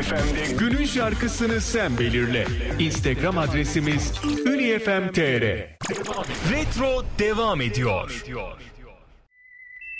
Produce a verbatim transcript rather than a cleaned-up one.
F M'de günün şarkısını sen belirle. Instagram adresimiz ünifm nokta tr. Retro devam ediyor.